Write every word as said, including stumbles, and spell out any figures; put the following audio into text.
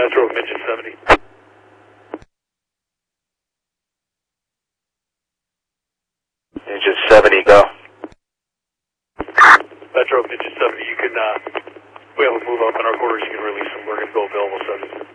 Metro, Midget seventy. Midget seventy, go. Metro, Midget seventy, you can, uh, we have a move up in our quarters, you can release them, we're going to go available seventy.